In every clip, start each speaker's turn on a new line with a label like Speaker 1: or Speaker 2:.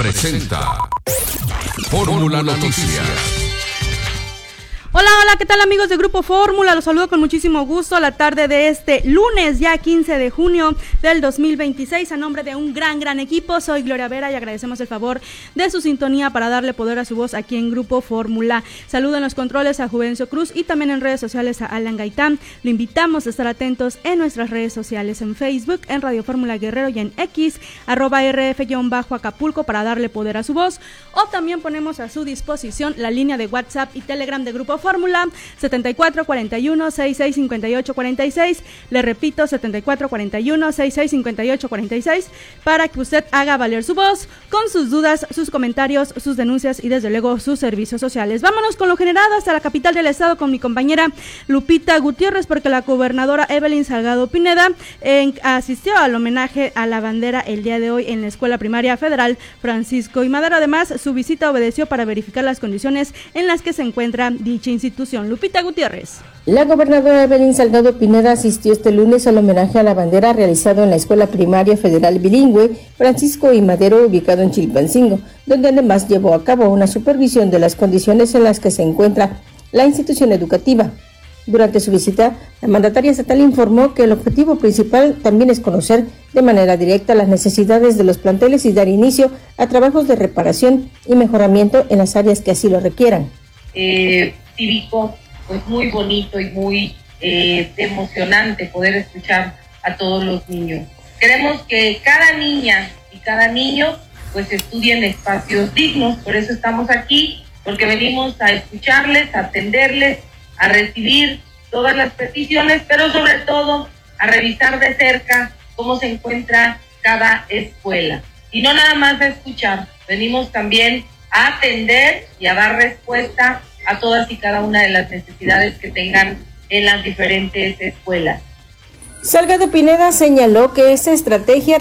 Speaker 1: presenta Fórmula Noticias.
Speaker 2: Hola, ¿qué tal amigos de Grupo Fórmula? Los saludo con muchísimo gusto la tarde de este lunes, ya 15 de junio del 2026. A nombre de un gran equipo, soy Gloria Vera y agradecemos el favor de su sintonía para darle poder a su voz aquí en Grupo Fórmula. Saludo en los controles a Juvencio Cruz y también en redes sociales a Alan Gaitán. Lo invitamos a estar atentos en nuestras redes sociales, en Facebook, en Radio Fórmula Guerrero y en X, @RF_Acapulco para darle poder a su voz. O también ponemos a su disposición la línea de WhatsApp y Telegram de Grupo Fórmula 7441-665846. Le repito, 7441-665846 para que usted haga valer su voz con sus dudas, sus comentarios, sus denuncias y desde luego sus servicios sociales. Vámonos con lo generado hasta la capital del estado con mi compañera Lupita Gutiérrez, porque la gobernadora Evelyn Salgado Pineda asistió al homenaje a la bandera el día de hoy en la Escuela Primaria Federal Francisco I. Madero. Además, su visita obedeció para verificar las condiciones en las que se encuentra dicha institución. Lupita Gutiérrez.
Speaker 3: La gobernadora Evelyn Salgado Pineda asistió este lunes al homenaje a la bandera realizado en la Escuela Primaria Federal Bilingüe Francisco I. Madero, ubicado en Chilpancingo, donde además llevó a cabo una supervisión de las condiciones en las que se encuentra la institución educativa. Durante su visita, la mandataria estatal informó que el objetivo principal también es conocer de manera directa las necesidades de los planteles y dar inicio a trabajos de reparación y mejoramiento en las áreas que así lo requieran.
Speaker 4: Cívico, pues muy bonito y muy emocionante poder escuchar a todos los niños. Queremos que cada niña y cada niño pues estudie en espacios dignos, por eso estamos aquí, porque venimos a escucharles, a atenderles, a recibir todas las peticiones, pero sobre todo a revisar de cerca cómo se encuentra cada escuela. Y no nada más a escuchar, venimos también a atender y a dar respuesta a todas y cada una de las necesidades que tengan en las diferentes escuelas.
Speaker 3: Salgado Pineda señaló que esta estrategia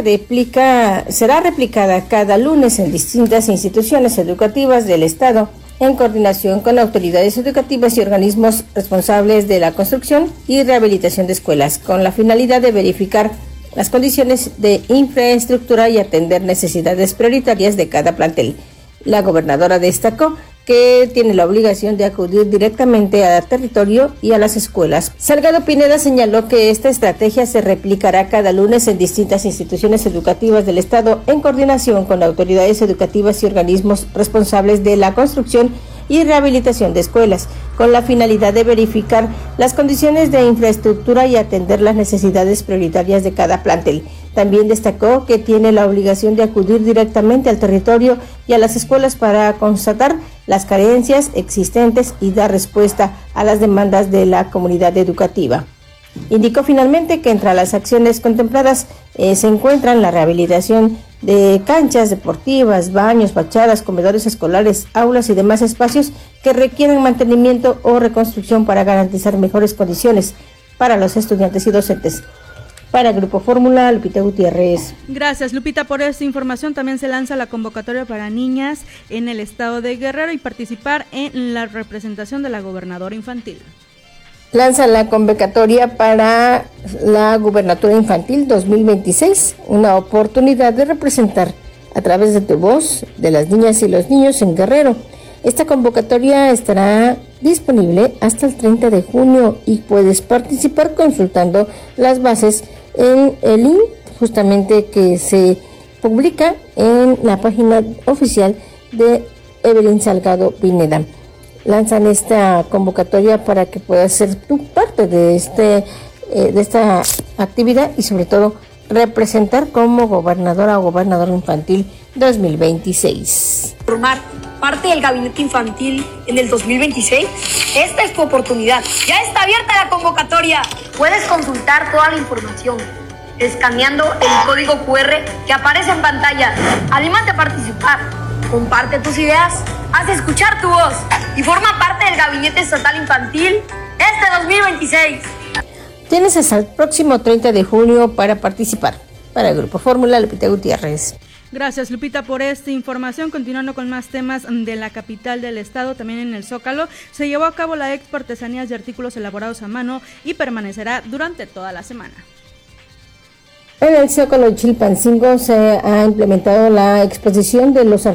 Speaker 3: será replicada cada lunes en distintas instituciones educativas del Estado, en coordinación con autoridades educativas y organismos responsables de la construcción y rehabilitación de escuelas, con la finalidad de verificar las condiciones de infraestructura y atender necesidades prioritarias de cada plantel. La gobernadora destacó que tiene la obligación de acudir directamente al territorio y a las escuelas. Salgado Pineda señaló que esta estrategia se replicará cada lunes en distintas instituciones educativas del Estado en coordinación con autoridades educativas y organismos responsables de la construcción y rehabilitación de escuelas, con la finalidad de verificar las condiciones de infraestructura y atender las necesidades prioritarias de cada plantel. También destacó que tiene la obligación de acudir directamente al territorio y a las escuelas para constatar las carencias existentes y dar respuesta a las demandas de la comunidad educativa. Indicó finalmente que entre las acciones contempladas se encuentran la rehabilitación de canchas deportivas, baños, fachadas, comedores escolares, aulas y demás espacios que requieran mantenimiento o reconstrucción para garantizar mejores condiciones para los estudiantes y docentes. Para Grupo Fórmula, Lupita Gutiérrez.
Speaker 2: Gracias, Lupita, por esta información. También se lanza la convocatoria para niñas en el estado de Guerrero y participar en la representación de la gobernadora infantil.
Speaker 3: Lanza la convocatoria para la Gubernatura Infantil 2026, una oportunidad de representar a través de tu voz de las niñas y los niños en Guerrero. Esta convocatoria estará disponible hasta el 30 de junio y puedes participar consultando las bases en el link justamente que se publica en la página oficial de Evelyn Salgado Pineda. Lanzan esta convocatoria para que puedas ser tú parte de esta actividad y sobre todo representar como gobernadora o gobernador infantil 2026.
Speaker 5: Formar parte del gabinete infantil en el 2026, esta es tu oportunidad. Ya está abierta la convocatoria. Puedes consultar toda la información escaneando el código QR que aparece en pantalla. Anímate a participar, comparte tus ideas, haz escuchar tu voz y forma parte del gabinete estatal infantil este 2026.
Speaker 3: Tienes hasta el próximo 30 de junio para participar. Para el Grupo Fórmula, Lupita Gutiérrez.
Speaker 2: Gracias, Lupita, por esta información. Continuando con más temas de la capital del estado, también en el Zócalo, se llevó a cabo la Expo Artesanías de Artículos Elaborados a Mano y permanecerá durante toda la semana.
Speaker 3: En el Zócalo Chilpancingo se ha implementado la exposición de los